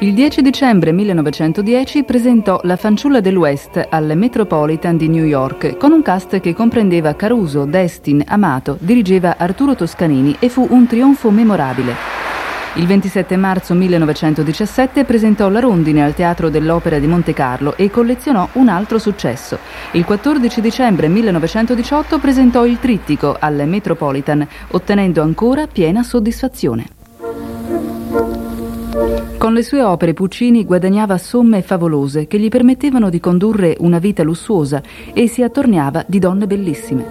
Il 10 dicembre 1910 presentò La fanciulla dell'Ouest al Metropolitan di New York con un cast che comprendeva Caruso, Destin, Amato, dirigeva Arturo Toscanini e fu un trionfo memorabile. Il 27 marzo 1917 presentò La Rondine al Teatro dell'Opera di Montecarlo e collezionò un altro successo. Il 14 dicembre 1918 presentò Il Trittico al Metropolitan, ottenendo ancora piena soddisfazione. Con le sue opere Puccini guadagnava somme favolose che gli permettevano di condurre una vita lussuosa e si attorniava di donne bellissime.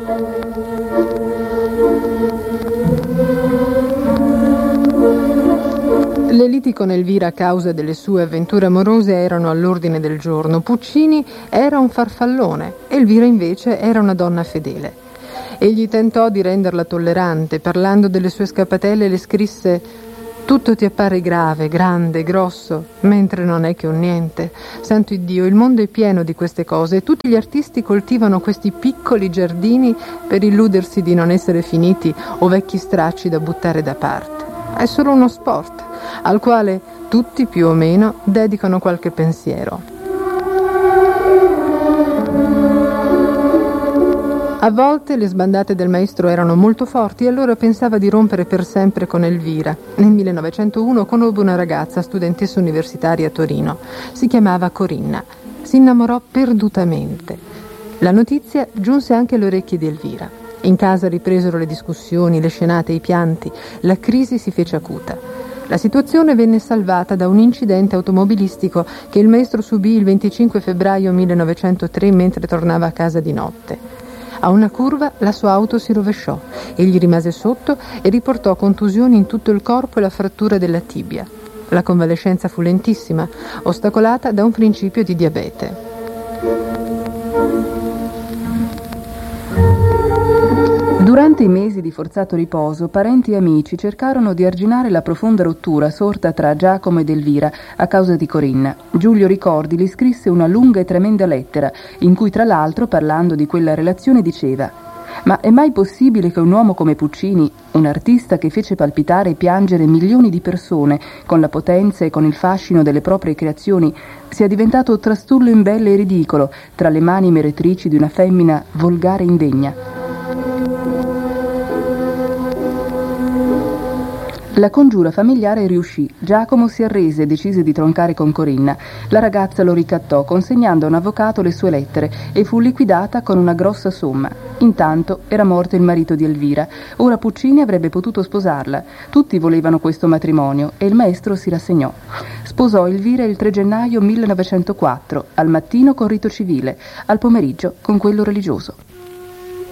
Le liti con Elvira a causa delle sue avventure amorose erano all'ordine del giorno. Puccini era un farfallone, Elvira invece era una donna fedele. Egli tentò di renderla tollerante, parlando delle sue scappatelle le scrisse: «Tutto ti appare grave, grande, grosso, mentre non è che un niente. Santo Iddio, il mondo è pieno di queste cose e tutti gli artisti coltivano questi piccoli giardini per illudersi di non essere finiti o vecchi stracci da buttare da parte. È solo uno sport, al quale tutti più o meno dedicano qualche pensiero». A volte le sbandate del maestro erano molto forti e allora pensava di rompere per sempre con Elvira. Nel 1901 conobbe una ragazza, studentessa universitaria a Torino. Si chiamava Corinna. Si innamorò perdutamente. La notizia giunse anche alle orecchie di Elvira. In casa ripresero le discussioni, le scenate, i pianti. La crisi si fece acuta. La situazione venne salvata da un incidente automobilistico che il maestro subì il 25 febbraio 1903 mentre tornava a casa di notte. A una curva la sua auto si rovesciò, egli rimase sotto e riportò contusioni in tutto il corpo e la frattura della tibia. La convalescenza fu lentissima, ostacolata da un principio di diabete. Durante i mesi di forzato riposo, parenti e amici cercarono di arginare la profonda rottura sorta tra Giacomo ed Elvira a causa di Corinna. Giulio Ricordi gli scrisse una lunga e tremenda lettera, in cui tra l'altro, parlando di quella relazione, diceva: «Ma è mai possibile che un uomo come Puccini, un artista che fece palpitare e piangere milioni di persone con la potenza e con il fascino delle proprie creazioni, sia diventato trastullo imbelle e ridicolo tra le mani meretrici di una femmina volgare e indegna?» La congiura familiare riuscì. Giacomo si arrese e decise di troncare con Corinna. La ragazza lo ricattò consegnando a un avvocato le sue lettere e fu liquidata con una grossa somma. Intanto era morto il marito di Elvira. Ora Puccini avrebbe potuto sposarla. Tutti volevano questo matrimonio e il maestro si rassegnò. Sposò Elvira il 3 gennaio 1904, al mattino con rito civile, al pomeriggio con quello religioso.